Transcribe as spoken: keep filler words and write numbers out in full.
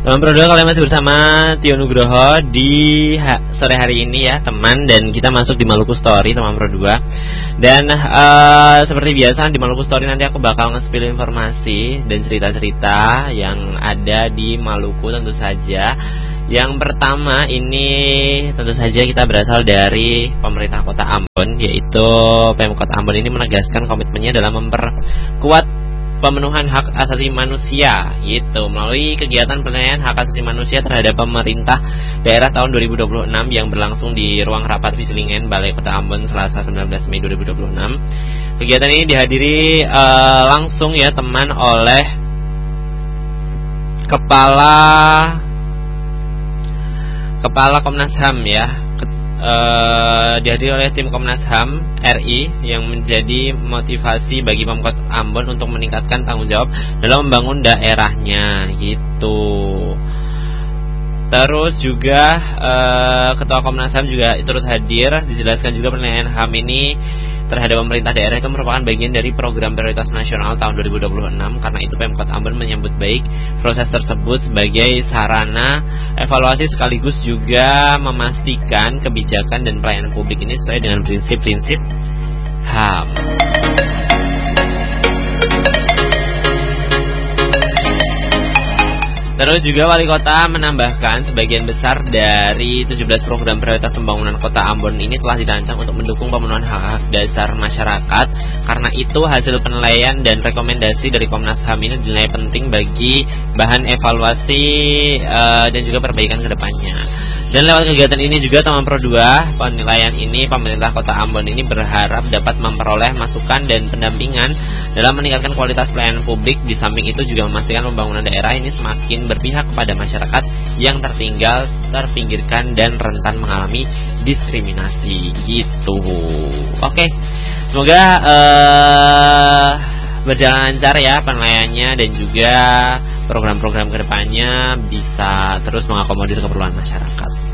Teman Pro dua, kalian masih bersama Tio Nugroho di ha sore hari ini ya teman. Dan kita masuk di Maluku Story teman Pro dua. Dan uh, seperti biasa di Maluku Story nanti aku bakal nge-spill informasi dan cerita-cerita yang ada di Maluku tentu saja. Yang pertama ini tentu saja kita berasal dari pemerintah kota Ambon, yaitu Pemkot Ambon ini menegaskan komitmennya dalam memperkuat pemenuhan hak asasi manusia gitu melalui kegiatan penilaian hak asasi manusia terhadap pemerintah daerah tahun dua ribu dua puluh enam yang berlangsung di ruang rapat Visilingen Balai Kota Ambon Selasa sembilan belas Mei dua ribu dua puluh enam. Kegiatan ini dihadiri uh, langsung ya teman oleh Kepala Kepala Komnas H A M ya. Uh, dihadiri oleh tim Komnas H A M R I yang menjadi motivasi bagi Pemkot Ambon untuk meningkatkan tanggung jawab dalam membangun daerahnya gitu. Terus juga uh, Ketua Komnas H A M juga turut hadir. Dijelaskan juga penilaian H A M ini terhadap pemerintah daerah itu merupakan bagian dari program prioritas nasional tahun dua ribu dua puluh enam. Karena itu Pemkot Ambon menyambut baik proses tersebut sebagai sarana evaluasi sekaligus juga memastikan kebijakan dan pelayanan publik ini sesuai dengan prinsip-prinsip H A M. Terus juga Wali Kota menambahkan sebagian besar dari tujuh belas program prioritas pembangunan Kota Ambon ini telah dirancang untuk mendukung pemenuhan hak-hak dasar masyarakat. Karena itu hasil penilaian dan rekomendasi dari Komnas H A M ini dinilai penting bagi bahan evaluasi uh, dan juga perbaikan ke depannya. Dan lewat kegiatan ini juga teman Pro dua, penilaian ini pemerintah Kota Ambon ini berharap dapat memperoleh masukan dan pendampingan dalam meningkatkan kualitas pelayanan publik. Di samping itu juga memastikan pembangunan daerah ini semakin berpihak kepada masyarakat yang tertinggal, terpinggirkan dan rentan mengalami diskriminasi gitu. Oke, semoga uh, berjalan lancar ya penilaiannya dan juga program-program kedepannya bisa terus mengakomodir keperluan masyarakat.